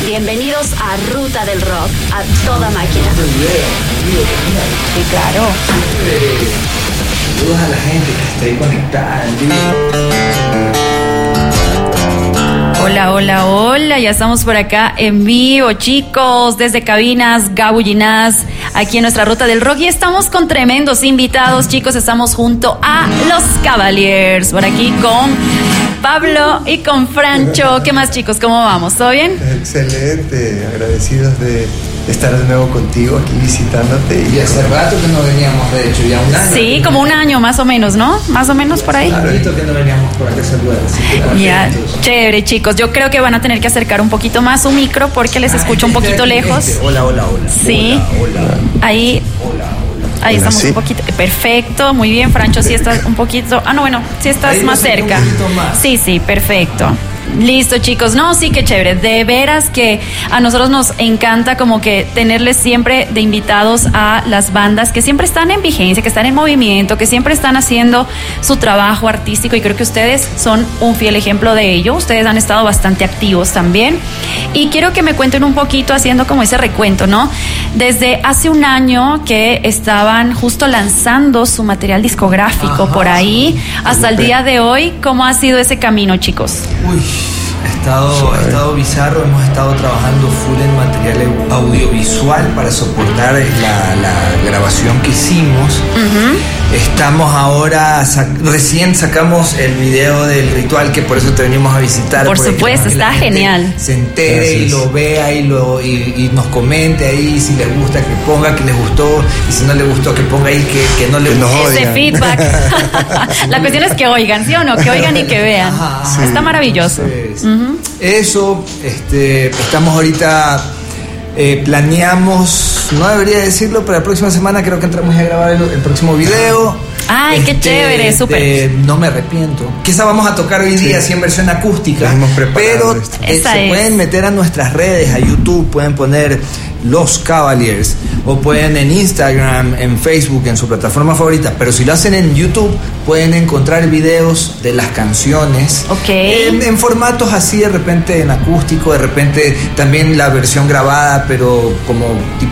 Bienvenidos a Ruta del Rock, a toda máquina. Sí, claro. Saludos a la gente que está ahí conectada en vivo. Hola, hola, hola, ya estamos por acá en vivo, chicos, desde cabinas Gabullinas, aquí en nuestra Ruta del Rock, y estamos con tremendos invitados, chicos. Estamos junto a los Cavaliers, por aquí con Pablo y con Francho. ¿Qué más, chicos? ¿Cómo vamos? ¿Todo bien? Excelente, agradecidos de estar de nuevo contigo aquí visitándote. Y hace rato que no veníamos, de hecho, ya un año. Sí, como un año más o menos, ¿no? Más o menos por ahí. Claro, que no veníamos por acá a saludar. Ya, chévere, chicos. Yo creo que van a tener que acercar un poquito más su micro porque les escucho un poquito lejos. Hola, hola, hola. Sí. Hola. Ahí. Hola. Ahí Hola, estamos sí. un poquito. Perfecto, muy bien, Francho. Sí estás un poquito. Ah, no, bueno, sí estás Ahí más lo siento cerca. un poquito más. Sí, sí, perfecto. Listo, chicos. No, sí, qué chévere. De veras que a nosotros nos encanta como que tenerles siempre de invitados a las bandas que siempre están en vigencia, que están en movimiento, que siempre están haciendo su trabajo artístico, y creo que ustedes son un fiel ejemplo de ello. Ustedes han estado bastante activos también. Y quiero que me cuenten un poquito haciendo como ese recuento, ¿no? Desde hace un año que estaban justo lanzando su material discográfico por ahí, hasta el día de hoy, ¿cómo ha sido ese camino, chicos? Uy, ha estado bizarro. Hemos estado trabajando full en material audiovisual para soportar la grabación que hicimos. Estamos ahora, recién sacamos el video del ritual, que por eso te venimos a visitar. Por supuesto, está genial. Se entere y lo vea y nos comente ahí si les gusta, que ponga que les gustó, y si no le gustó, que ponga ahí que no le Que nos gustó. Ese oigan. feedback. La cuestión es que oigan, ¿sí o no? Que oigan y que vean. Ajá. Está maravilloso. Entonces, eso, estamos ahorita, planeamos, no debería decirlo, pero la próxima semana creo que entramos a grabar el próximo video. Ay, qué chévere, súper. No me arrepiento. Quizá vamos a tocar hoy día así en versión acústica, Lo hemos preparado pero esto. se pueden meter a nuestras redes, a YouTube, pueden poner Los Cavaliers, o pueden en Instagram, en Facebook, en su plataforma favorita. Pero si lo hacen en YouTube, pueden encontrar videos de las canciones. Ok. En formatos así, de repente en acústico, de repente también la versión grabada, pero como tipo